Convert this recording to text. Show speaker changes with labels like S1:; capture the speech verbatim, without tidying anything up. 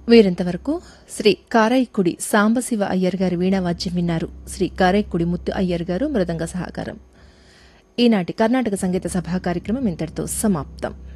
S1: వీరింతవరకు శ్రీ కారైక్కుడి సాంబశివ అయ్యర్ గారి వీణావాద్యం విన్నారు. శ్రీ కారైక్కుడి ముత్తు అయ్యర్ గారు మృదంగ సహకారం. ఈనాటి కర్ణాటక సంగీత సభా కార్యక్రమం ఇంతటితో సమాప్తం.